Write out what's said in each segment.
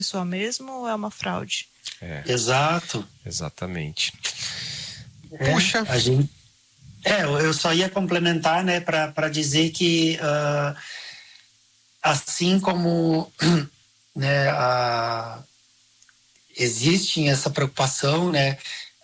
pessoa mesmo ou é uma fraude? Exato. Exatamente. Poxa. Eu só ia complementar, né, para dizer que assim como né, existe essa preocupação, né,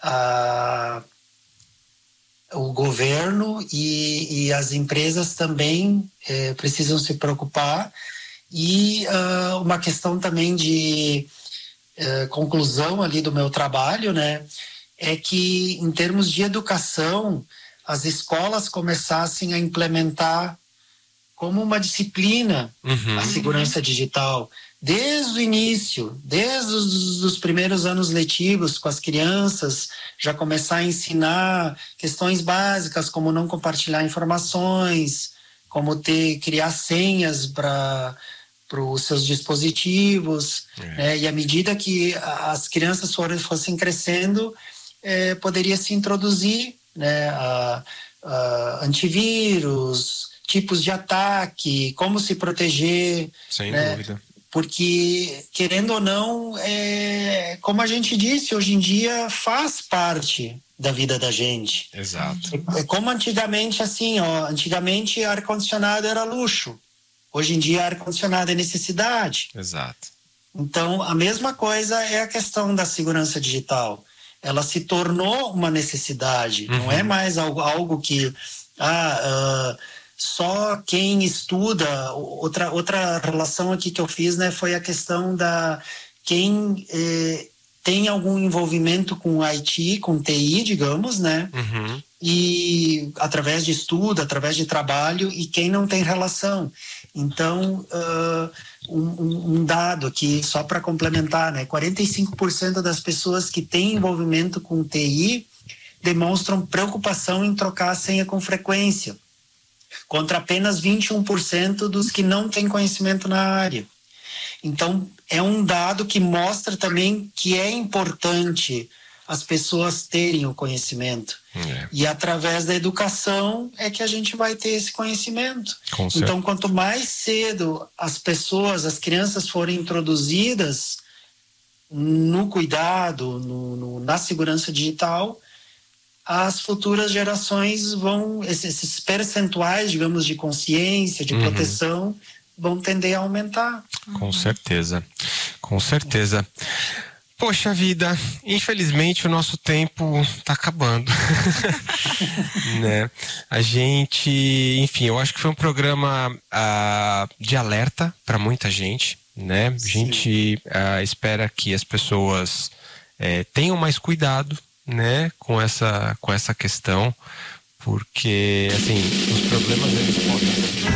o governo e as empresas também precisam se preocupar. E uma questão também de conclusão ali do meu trabalho, né, é que em termos de educação, as escolas começassem a implementar como uma disciplina a segurança digital, desde o início, desde os primeiros anos letivos com as crianças, já começar a ensinar questões básicas como não compartilhar informações, como criar senhas para os seus dispositivos, né? E à medida que as crianças fossem crescendo, poderia se introduzir, né, antivírus, tipos de ataque, como se proteger. Sem dúvida. Porque, querendo ou não, como a gente disse, hoje em dia faz parte da vida da gente. Exato. É como antigamente, assim, antigamente ar-condicionado era luxo. Hoje em dia ar-condicionado é necessidade. Exato. Então, a mesma coisa é a questão da segurança digital. Ela se tornou uma necessidade, não é mais algo que só quem estuda. Outra relação aqui que eu fiz, né, foi a questão da quem tem algum envolvimento com IT, com TI, digamos, né, e através de estudo, através de trabalho, e quem não tem relação. Então, um dado aqui, só para complementar, né, 45% das pessoas que têm envolvimento com TI demonstram preocupação em trocar a senha com frequência, contra apenas 21% dos que não têm conhecimento na área. Então, é um dado que mostra também que é importante as pessoas terem o conhecimento. E através da educação é que a gente vai ter esse conhecimento. Então, quanto mais cedo as crianças forem introduzidas no cuidado, na segurança digital, as futuras gerações esses percentuais, digamos, de consciência, de proteção, vão tender a aumentar. Com certeza, com certeza. Poxa vida, infelizmente o nosso tempo tá acabando. Né? A gente, enfim, eu acho que foi um programa de alerta para muita gente, né? A gente espera que as pessoas tenham mais cuidado, né, com essa questão, porque assim, os problemas eles podem